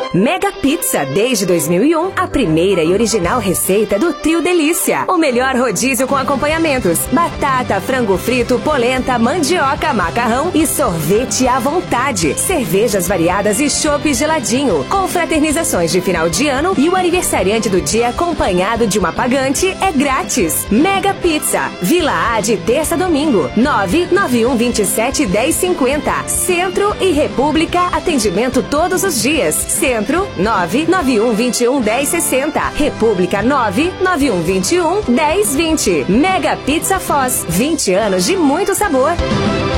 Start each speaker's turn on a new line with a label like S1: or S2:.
S1: Mega Pizza, desde 2001, a primeira e original receita do Trio Delícia. O melhor rodízio com acompanhamentos: batata, frango frito, polenta, mandioca, macarrão e sorvete à vontade. Cervejas variadas e chopp geladinho. Confraternizações de final de ano e o aniversariante do dia acompanhado de uma pagante é grátis. Mega Pizza, Vila A de terça a domingo, 991271050. Centro e República, atendimento todos os dias. Centro, 991211060. República, 991211020. Mega Pizza Foz, 20 anos de muito sabor.